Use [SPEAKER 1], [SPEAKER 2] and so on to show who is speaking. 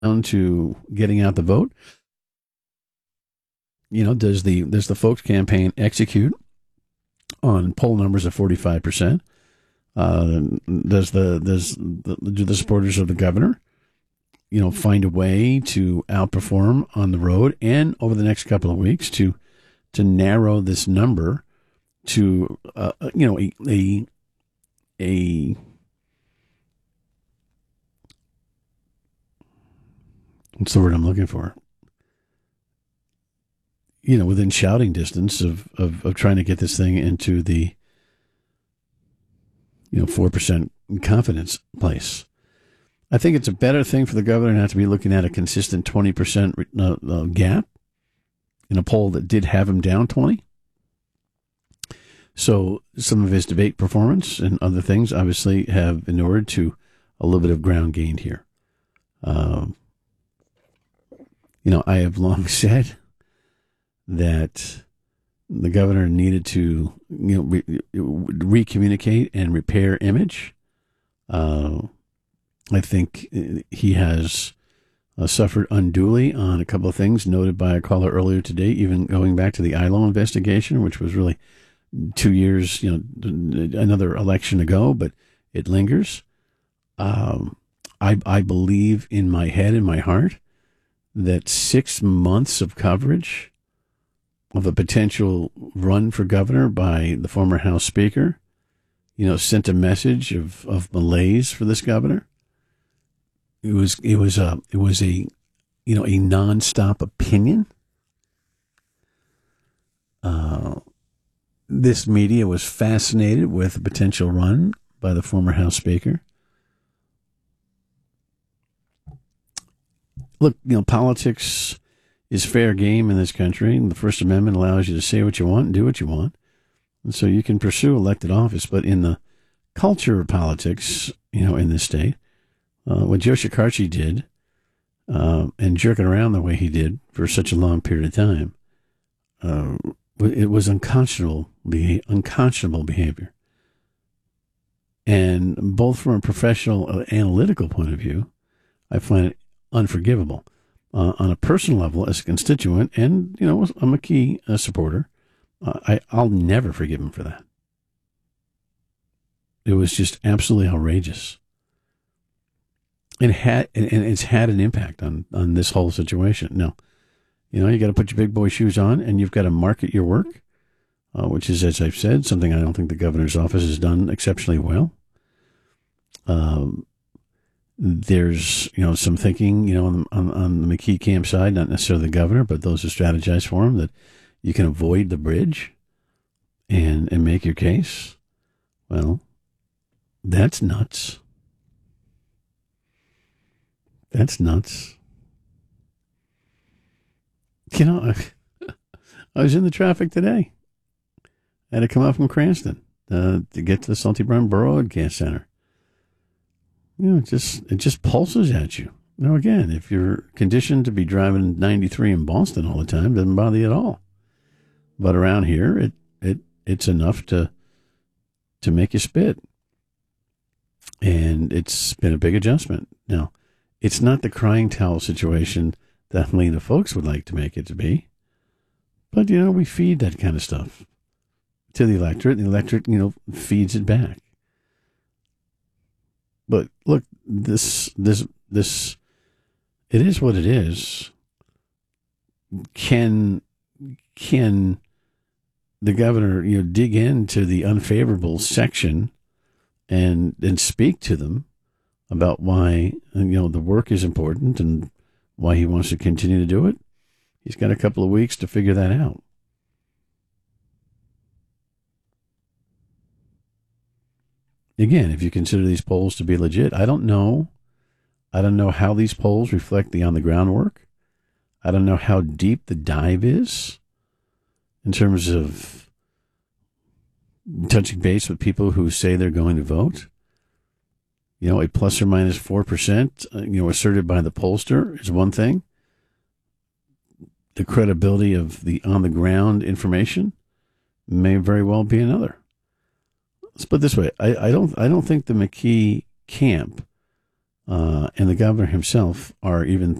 [SPEAKER 1] to getting out the vote? Does the Folks campaign execute on poll numbers of 45%? Do the supporters of the governor, find a way to outperform on the road and over the next couple of weeks to narrow this number to a what's the word I'm looking for? Within shouting distance of trying to get this thing into the 4% confidence place. I think it's a better thing for the governor not to be looking at a consistent 20% gap in a poll that did have him down 20. So some of his debate performance and other things obviously have inured to a little bit of ground gained here. I have long said that the governor needed to, recommunicate and repair image. I think he has suffered unduly on a couple of things noted by a caller earlier today, even going back to the ILO investigation, which was really 2 years, another election ago, but it lingers. I believe in my head and my heart that 6 months of coverage of a potential run for governor by the former House Speaker, sent a message of malaise for this governor. It was a nonstop opinion. This media was fascinated with a potential run by the former House Speaker. Look, politics is fair game in this country, and the First Amendment allows you to say what you want and do what you want. And so you can pursue elected office, but in the culture of politics, in this state, what Joe Shekarchi did, and jerking around the way he did for such a long period of time, it was unconscionable behavior. And both from a professional analytical point of view, I find it unforgivable. On a personal level, as a constituent, and I'm a key supporter, I'll never forgive him for that. It was just absolutely outrageous. And it's had an impact on this whole situation. Now, you got to put your big boy shoes on, and you've got to market your work, which is, as I've said, something I don't think the governor's office has done exceptionally well. There's, some thinking, on the McKee camp side, not necessarily the governor, but those who strategize for him, that you can avoid the bridge and make your case. Well, that's nuts. That's nuts. I was in the traffic today. I had to come up from Cranston to get to the Salty Brown Broadcast Center. It just pulses at you. Now, again, if you're conditioned to be driving 93 in Boston all the time, it doesn't bother you at all. But around here, it's enough to make you spit. And it's been a big adjustment. Now, it's not the crying towel situation that Helena Folks would like to make it to be. But, we feed that kind of stuff to the electorate, and the electorate, feeds it back. But look, this, it is what it is. Can the governor, dig into the unfavorable section and speak to them about why, the work is important and why he wants to continue to do it? He's got a couple of weeks to figure that out. Again, if you consider these polls to be legit, I don't know how these polls reflect the on-the-ground work. I don't know how deep the dive is in terms of touching base with people who say they're going to vote. A plus or minus 4%, asserted by the pollster is one thing. The credibility of the on-the-ground information may very well be another. Let's put it this way: I don't think the McKee camp and the governor himself are even